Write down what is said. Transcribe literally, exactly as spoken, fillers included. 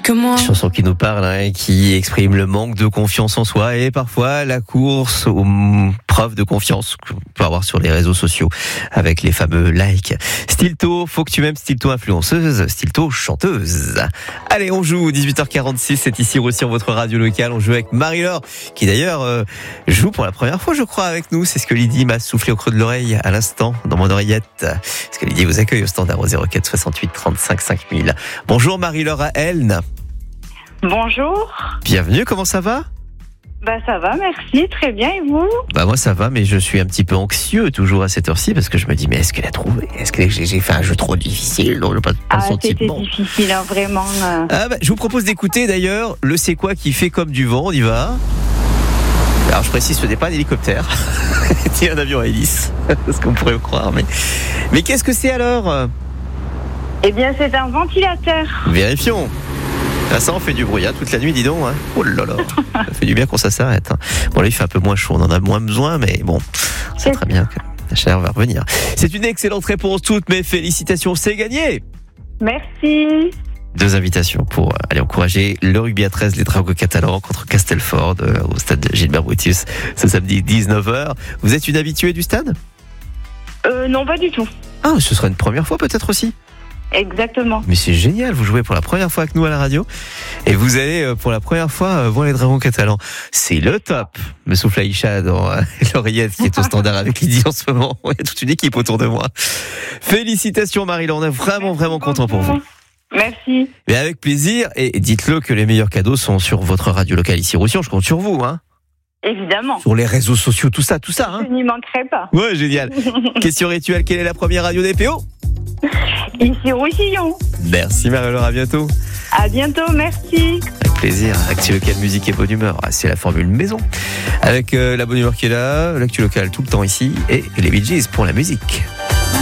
Comment ? Chanson qui nous parle, hein, qui exprime le manque de confiance en soi et parfois la course aux preuves de confiance qu'on peut avoir sur les réseaux sociaux avec les fameux likes. Stilto, faut que tu m'aimes, Stilto influenceuse, Stilto chanteuse. Allez, on joue, dix-huit heures quarante-six, c'est ici aussi sur votre radio locale. On joue avec Marie-Laure, qui d'ailleurs euh, joue pour la première fois, je crois, avec nous. C'est ce que Lydie m'a soufflé au creux de l'oreille à l'instant, dans mon oreillette. Parce que Lydie vous accueille au standard au zéro quatre soixante-huit trente-cinq cinq mille. Bonjour Marie-Laure à Elne. Bonjour. Bienvenue, comment ça va ? Bah ça va, merci, très bien, et vous ? Bah moi ça va, mais je suis un petit peu anxieux toujours à cette heure-ci parce que je me dis mais est-ce qu'elle a trouvé ? Est-ce que j'ai, j'ai fait un jeu trop difficile ? Non, pas, pas Ah, le c'était sentiment. difficile, hein, vraiment. euh. Ah bah, je vous propose d'écouter d'ailleurs le C'est quoi qui fait comme du vent, on y va. Alors je précise, ce n'est pas un hélicoptère, c'est un avion à hélice, ce qu'on pourrait croire, mais mais qu'est-ce que c'est alors ? Eh bien, c'est un ventilateur. Vérifions. Ah, ça en fait du bruit, hein, toute la nuit, dis donc. Hein. Oh là là, ça fait du bien quand ça s'arrête. Hein. Bon là il fait un peu moins chaud, on en a moins besoin, mais bon, c'est très bien que la chaleur va revenir. C'est une excellente réponse toutes, mais félicitations, c'est gagné. Merci. Deux invitations pour euh, aller encourager le rugby à treize, les Dragons catalans contre Castelford euh, au stade de Gilbert Brutus ce samedi dix-neuf heures. Vous êtes une habituée du stade ? Euh, non, pas du tout. Ah, ce sera une première fois peut-être aussi. Exactement. Mais c'est génial, vous jouez pour la première fois avec nous à la radio et vous allez euh, pour la première fois euh, voir les Dragons catalans. C'est le top. Me souffle Aïcha dans euh, l'oreillette qui est au standard avec Lydie en ce moment. Il y a toute une équipe autour de moi. Félicitations Marie-Laure, on est vraiment vraiment content pour vous. Merci. Mais avec plaisir, et dites-le que les meilleurs cadeaux sont sur votre radio locale ici Roussillon, je compte sur vous, hein. Évidemment. Sur les réseaux sociaux, tout ça, tout ça, hein. Je n'y manquerai pas. Ouais, génial. Question rituelle, quelle est la première radio des P O ? Ici Roussillon. Merci Marie-Laure, à bientôt. À bientôt, merci. Avec plaisir, Actu Local, musique et bonne humeur, ah, c'est la formule maison. Avec euh, la bonne humeur qui est là, l'actu locale tout le temps ici, et les Bee Gees pour la musique.